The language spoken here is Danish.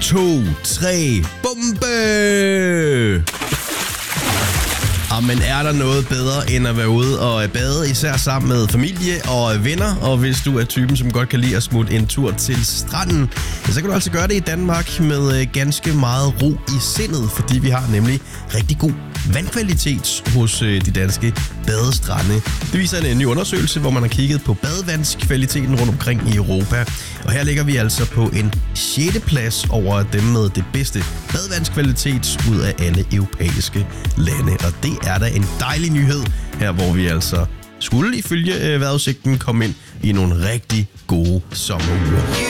2, 3, bombe! Men er der noget bedre end at være ude og bade, især sammen med familie og venner? Og hvis du er typen, som godt kan lide at smutte en tur til stranden, så kan du altså gøre det i Danmark med ganske meget ro i sindet, fordi vi har nemlig rigtig god vandkvalitet hos de danske badestrande. Det viser en ny undersøgelse, hvor man har kigget på badevandskvaliteten rundt omkring i Europa. Og her ligger vi altså på en 6. plads over dem med det bedste badevandskvalitet ud af alle europæiske lande. Og det er da en dejlig nyhed her, hvor vi altså skulle ifølge vejrudsigten komme ind i nogle rigtig gode sommeruger.